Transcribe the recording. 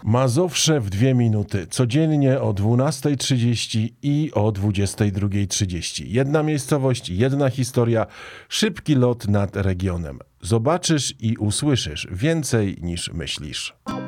Mazowsze w 2 minuty. Codziennie o 12:30 i o 22:30. Jedna miejscowość, jedna historia, szybki lot nad regionem. Zobaczysz i usłyszysz więcej niż myślisz.